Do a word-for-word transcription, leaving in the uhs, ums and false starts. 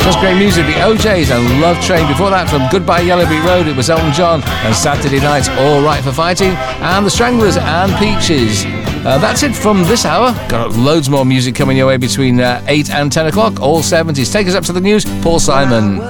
Just great music. The O Js and Love Train. Before that, from Goodbye Yellow Brick Road, it was Elton John and Saturday Night's All Right for Fighting, and The Stranglers and Peaches. Uh, that's it from this hour. Got loads more music coming your way between uh, eight and ten o'clock, all seventies. Take us up to the news, Paul Simon.